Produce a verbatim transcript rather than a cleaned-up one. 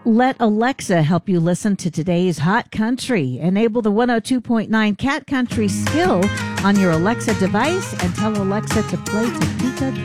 Let Alexa help you listen to today's hot country. Enable the one oh two point nine Cat Country skill on your Alexa device and tell Alexa to play Topeka